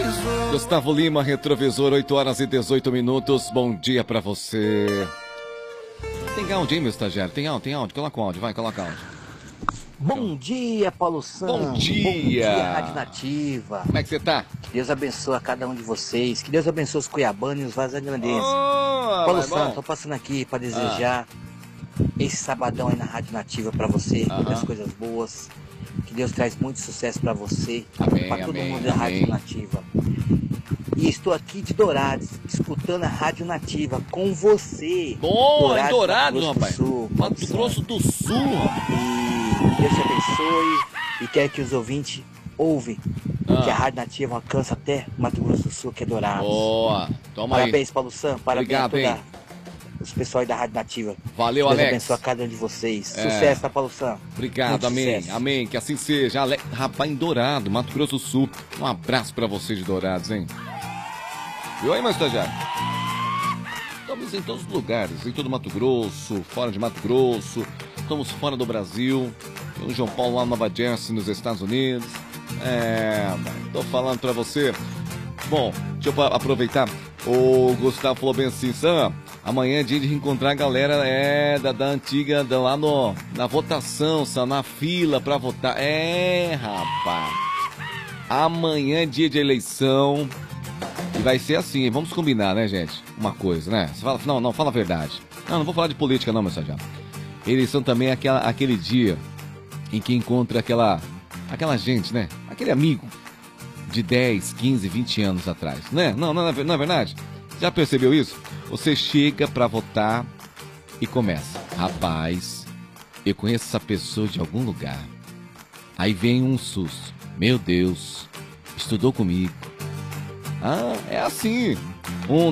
Gustavo Lima, Retrovisor, 8 horas e 18 minutos. Bom dia pra você. Tem áudio, hein, meu estagiário? Tem áudio. Coloca o áudio, vai, coloca áudio. Bom dia, Paulo Santos. Bom dia. Bom dia, Rádio Nativa. Como é que você tá? Que Deus abençoe a cada um de vocês. Que Deus abençoe os cuiabanos e os vazagrandenses. Paulo Santos, tô passando aqui para desejar esse sabadão aí na Rádio Nativa para você. Muitas coisas boas. Que Deus traz muito sucesso para você. Para todo mundo da Rádio Nativa. E estou aqui de Dourados, escutando a Rádio Nativa com você. Boa, em Dourados, rapaz. Mato Grosso do Sul. E Deus te abençoe. E quero que os ouvintes ouvem que a Rádio Nativa alcança até Mato Grosso do Sul, que é Dourados. Boa, toma aí. Parabéns, Paulo Santos. Parabéns obrigado, a todos os pessoal aí da Rádio Nativa. Valeu, Deus Alex. abençoe a cada um de vocês. Sucesso, tá, Paulo Santos? Obrigado, muito amém. Sucesso. Amém, que assim seja. Rapaz, em Dourado, Mato Grosso do Sul. Um abraço pra vocês de Dourados, hein? Viu aí, meu estagiário? Estamos em todos os lugares, em todo Mato Grosso, fora de Mato Grosso, estamos fora do Brasil. Tem o João Paulo lá no Nova Jersey, nos Estados Unidos. Tô falando pra você. Bom, deixa eu aproveitar. O Gustavo falou bem assim, Sam, amanhã é dia de reencontrar a galera da antiga, lá na votação, Sam, na fila pra votar. Rapaz. Amanhã é dia de eleição. E vai ser assim, vamos combinar, né, gente? Uma coisa, né? Você fala, não, fala a verdade. Não vou falar de política não, meu sargento. Eleição também é aquele dia em que encontra aquela gente, né? Aquele amigo de 10, 15, 20 anos atrás, né? Não é verdade? Já percebeu isso? Você chega pra votar e começa. Rapaz, eu conheço essa pessoa de algum lugar. Aí vem um susto. Meu Deus, estudou comigo. É assim. Um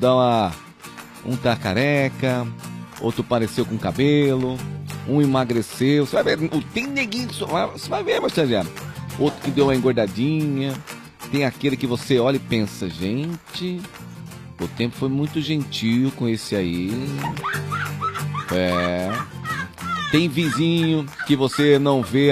tá careca, outro pareceu com cabelo, um emagreceu. Você vai ver, tem neguinho, você vai ver, meu estagiário. Outro que deu uma engordadinha. Tem aquele que você olha e pensa, gente, o tempo foi muito gentil com esse aí. Tem vizinho que você não vê